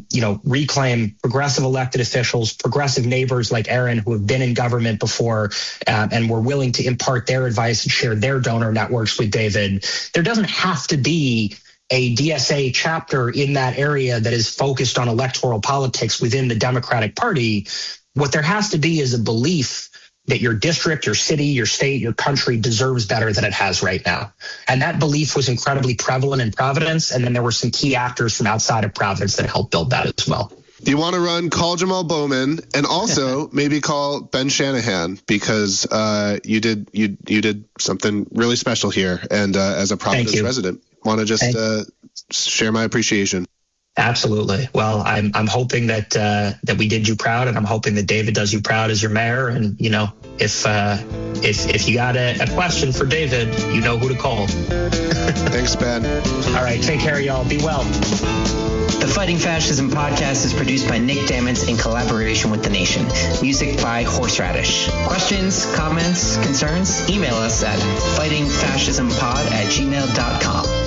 reclaim progressive elected officials, progressive neighbors like Aaron who have been in government before and were willing to impart their advice and share their donor networks with David. There doesn't have to be a DSA chapter in that area that is focused on electoral politics within the Democratic Party. What there has to be is a belief that your district, your city, your state, your country deserves better than it has right now. And that belief was incredibly prevalent in Providence. And then there were some key actors from outside of Providence that helped build that as well. You want to run, call Jamal Bowman, and also maybe call Ben Shanahan, because you did something really special here. And as a Providence resident, want to just share my appreciation. Absolutely. Well, I'm hoping that we did you proud, and I'm hoping that David does you proud as your mayor. And if you got a question for David, you know who to call. Thanks, Ben. All right, take care, y'all. Be well. The Fighting Fascism podcast is produced by Nick Damons in collaboration with The Nation. Music by Horseradish. Questions, comments, concerns? Email us at fightingfascismpod@gmail.com.